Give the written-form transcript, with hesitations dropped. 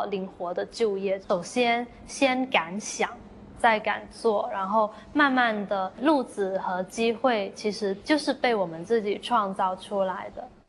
灵活的就业。首先先敢想，再敢做，然后慢慢的路子和机会其实就是被我们自己创造出来的。